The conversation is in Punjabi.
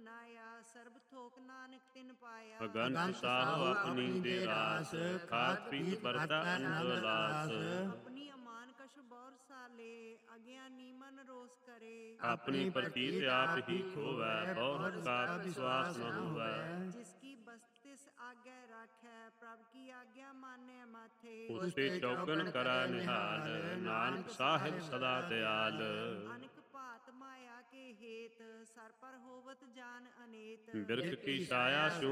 ਮਨਾਇਆ, ਸਰਬ ਥੋਕ ਨਾਨਕ ਤਿਨ ਪਾਇਆ। ਅਗੰਤ ਸਾਹੋ ਆਪਣੀ ਦੇ ਰਾਸ, ਖਾਤ ਪੀਤ ਵਰਤਾ ਅਨੰਦ ਉਲਾਸ। ਆਪਣੀ ਅਮਾਨ ਕਛੁ ਬੌਰ ਸਾਲੇ, ਅਗਿਆਨੀ ਮਨ ਰੋਸ ਕਰੇ। ਆਪਣੀ ਪ੍ਰਤੀਤ ਆਪ ਹੀ ਖੋਵੈ, ਬਹੁਰ ਕਾ ਵਿਸ਼ਵਾਸ ਨ ਹੋਵੈ। ਜਿਸ ਕੀ ਬਸਤਿਸ ਆਗੈ ਰਾਖੈ, ਪ੍ਰਭ ਕੀ ਆਗਿਆ ਮਾਨੈ ਮਾਥੇ। ਉਸ ਤੇ ਚੌਕਨ ਕਰੈ ਨਿਹਾਲ, ਨਾਨਕ ਸਾਹਿਬ ਸਦਾ ਦਿਆਲ। ਅਨਕ ਭਾਤ ਮਾਇਆ ਕੇ ਹੇਤ, ਸਰ ਪਰ ਹੋਵਤ ਜਾਨ ਅਨੇਤ। ਬਿਰਖ ਕੀ ਛਾਇਆ